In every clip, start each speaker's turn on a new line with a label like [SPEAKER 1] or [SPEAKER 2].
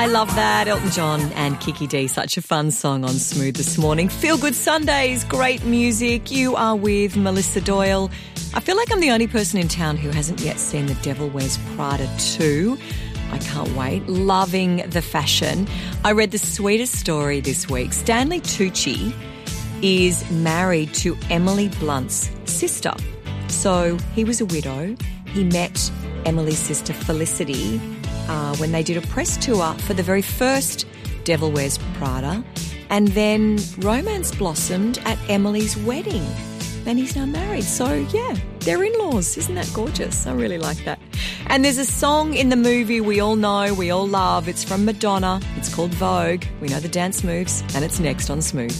[SPEAKER 1] I love that. Elton John and Kiki D. Such a fun song on Smooth this morning. Feel Good Sundays, great music. You are with Melissa Doyle. I feel like I'm the only person in town who hasn't yet seen The Devil Wears Prada 2. I can't wait. Loving the fashion. I read the sweetest story this week. Stanley Tucci is married to Emily Blunt's sister. So he was a widow. He met Emily's sister Felicity when they did a press tour for the very first Devil Wears Prada, and then romance blossomed at Emily's wedding. And he's now married. So, yeah, they're in-laws. Isn't that gorgeous? I really like that. And there's a song in the movie we all know, we all love. It's from Madonna. It's called Vogue. We know the dance moves, and it's next on Smooth.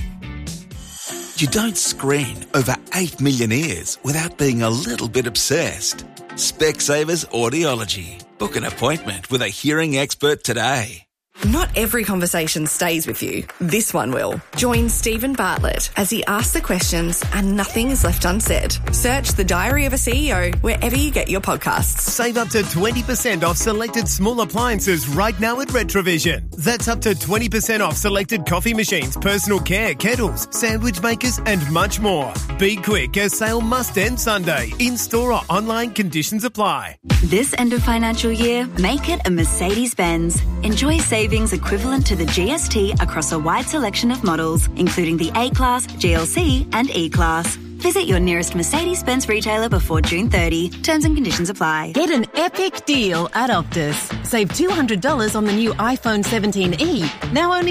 [SPEAKER 2] You don't screen over 8 million ears without being a little bit obsessed. Specsavers Audiology. Book an appointment with a hearing expert today.
[SPEAKER 3] Not every conversation stays with you. This one will. Join Stephen Bartlett as he asks the questions and nothing is left unsaid. Search The Diary of a CEO wherever you get your podcasts.
[SPEAKER 4] Save up to 20% off selected small appliances right now at Retrovision. That's up to 20% off selected coffee machines, personal care, kettles, sandwich makers and much more. Be quick as sale must end Sunday. In-store or online, conditions apply.
[SPEAKER 5] This end of financial year, make it a Mercedes-Benz. Enjoy savings equivalent to the GST across a wide selection of models, including the A-Class, GLC and E-Class. Visit your nearest Mercedes-Benz retailer before June 30. Terms and conditions apply.
[SPEAKER 6] Get an epic deal at Optus. Save $200 on the new iPhone 17e, now only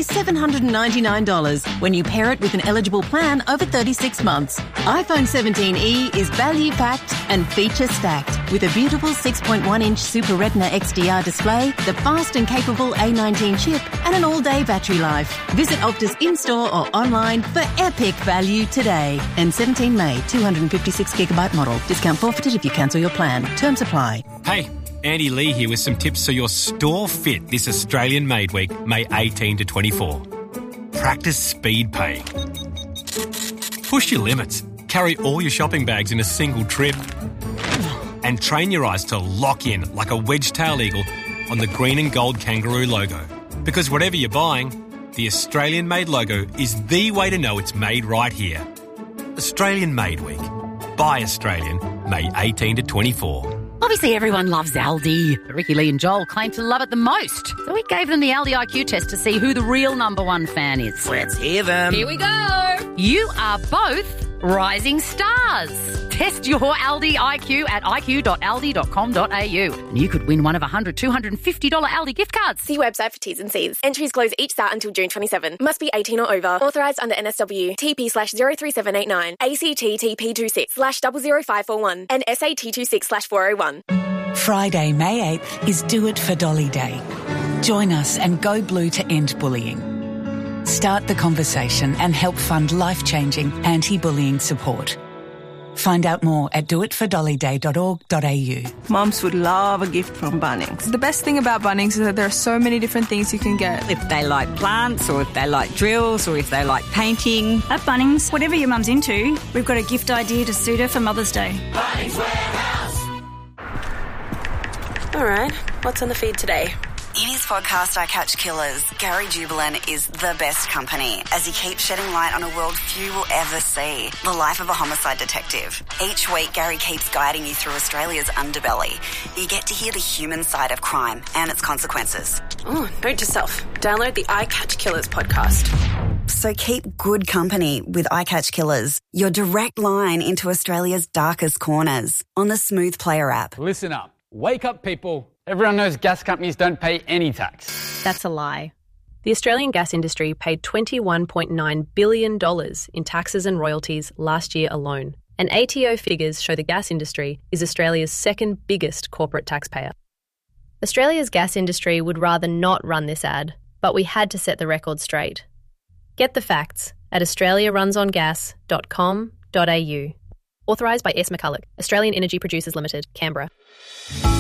[SPEAKER 6] $799 when you pair it with an eligible plan over 36 months. iPhone 17e is value-packed and feature-stacked with a beautiful 6.1-inch Super Retina XDR display, the fast and capable A19 chip, and an all-day battery life. Visit Optus in-store or online for epic value today. And 17 May, 256GB model. Discount forfeited if you cancel your plan. Terms apply.
[SPEAKER 7] Hey, Andy Lee here with some tips so your store fit this Australian Made Week, May 18 to 24. Practice speed paying. Push your limits. Carry all your shopping bags in a single trip. And train your eyes to lock in like a wedge-tail eagle on the green and gold kangaroo logo. Because whatever you're buying, the Australian Made logo is the way to know it's made right here. Australian Made Week. Buy Australian, May 18 to 24.
[SPEAKER 8] Obviously, everyone loves Aldi. But Ricky Lee and Joel claim to love it the most. So we gave them the Aldi IQ test to see who the real number one fan is.
[SPEAKER 3] Let's hear them.
[SPEAKER 8] Here we go. You are both rising stars. Test your Aldi IQ at iq.aldi.com.au. And you could win one of $100, $250 Aldi gift cards.
[SPEAKER 9] See website for T's and C's. Entries close each start until June 27. Must be 18 or over. Authorised under NSW. TP/03789. ACT TP26/00541. And SAT 26/401.
[SPEAKER 10] Friday, May 8th is Do It for Dolly Day. Join us and go blue to end bullying. Start the conversation and help fund life-changing anti-bullying support. Find out more at doitfordollyday.org.au.
[SPEAKER 11] Mums would love a gift from Bunnings. The best thing about Bunnings is that there are so many different things you can get.
[SPEAKER 12] If they like plants, or if they like drills, or if they like painting.
[SPEAKER 13] At Bunnings, whatever your mum's into, we've got a gift idea to suit her for Mother's Day.
[SPEAKER 14] Bunnings Warehouse.
[SPEAKER 15] All right, what's on the feed today?
[SPEAKER 16] In his podcast, I Catch Killers, Gary Jubelin is the best company as he keeps shedding light on a world few will ever see, the life of a homicide detective. Each week, Gary keeps guiding you through Australia's underbelly. You get to hear the human side of crime and its consequences.
[SPEAKER 15] Oh, note to self, download the I Catch Killers podcast.
[SPEAKER 16] So keep good company with I Catch Killers, your direct line into Australia's darkest corners on the Smooth Player app.
[SPEAKER 17] Listen up. Wake up, people. Everyone knows gas companies don't pay any tax.
[SPEAKER 18] That's a lie. The Australian gas industry paid $21.9 billion in taxes and royalties last year alone. And ATO figures show the gas industry is Australia's second biggest corporate taxpayer. Australia's gas industry would rather not run this ad, but we had to set the record straight. Get the facts at australiarunsongas.com.au. Authorised by S. McCulloch, Australian Energy Producers Limited, Canberra.